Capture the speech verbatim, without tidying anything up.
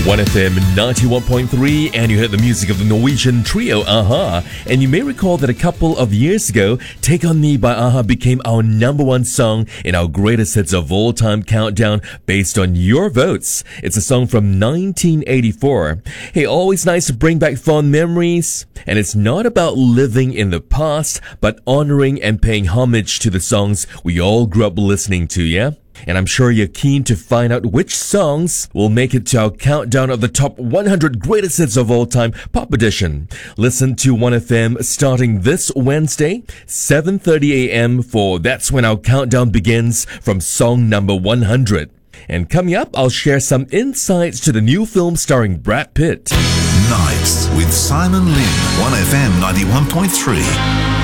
one F M ninety-one point three, and you heard the music of the Norwegian trio a-ha. And you may recall that a couple of years ago, Take On Me by a-ha became our number one song in our greatest hits of all time countdown based on your votes. It's a song from nineteen eighty-four. Hey, always nice to bring back fond memories. And it's not about living in the past, but honoring and paying homage to the songs we all grew up listening to, yeah? And I'm sure you're keen to find out which songs will make it to our countdown of the top one hundred greatest hits of all time pop edition. Listen to one F M starting this Wednesday, seven thirty a.m. for That's When Our Countdown Begins from song number one hundred. And coming up, I'll share some insights to the new film starring Brad Pitt. Nights with Simon Lin, one F M ninety-one point three.